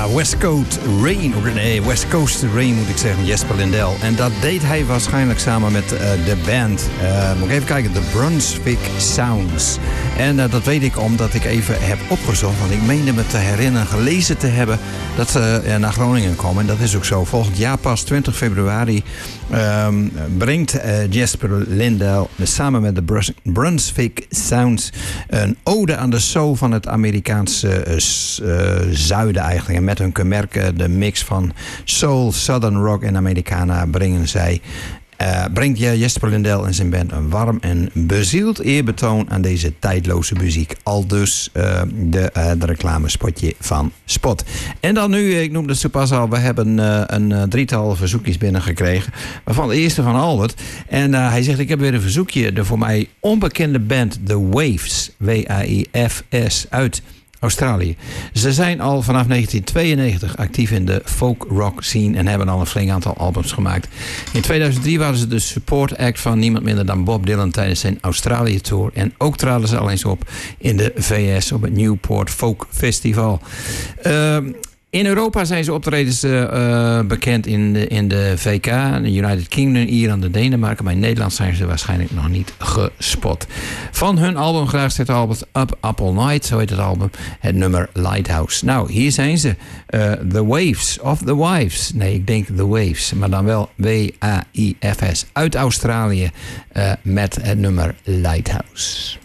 Ja, West Coast Rain moet ik zeggen, Jesper Lindell. En dat deed hij waarschijnlijk samen met de band. Moet ik even kijken, de Brunswick Sounds. En dat weet ik omdat ik even heb opgezocht. Want ik meende me te herinneren, gelezen te hebben dat ze naar Groningen komen. En dat is ook zo. Volgend jaar pas, 20 februari, brengt Jesper Lindell samen met de Brunswick Sounds een ode aan de soul van het Amerikaanse zuiden eigenlijk. En met hun kenmerken de mix van soul, southern rock en Americana brengt Jesper Lindell en zijn band een warm en bezield eerbetoon aan deze tijdloze muziek. Aldus de reclamespotje van Spot. En dan nu, ik noemde het zo pas al, we hebben een drietal verzoekjes binnengekregen. Waarvan de eerste van Albert. En hij zegt, ik heb weer een verzoekje. De voor mij onbekende band The Waves, W-A-I-F-S, uit Australië. Ze zijn al vanaf 1992 actief in de folk rock scene en hebben al een flink aantal albums gemaakt. In 2003 waren ze de support act van niemand minder dan Bob Dylan tijdens zijn Australië tour. En ook traden ze al eens op in de VS op het Newport Folk Festival. In Europa zijn ze optredens bekend in de VK, de United Kingdom, Ierland en Denemarken. Maar in Nederland zijn ze waarschijnlijk nog niet gespot. Van hun album graag zet Albert Up All Night, zo heet het album, het nummer Lighthouse. Nou, hier zijn ze. The Waves of the Wives. Nee, ik denk The Waves, maar dan wel W-A-I-F-S uit Australië met het nummer Lighthouse.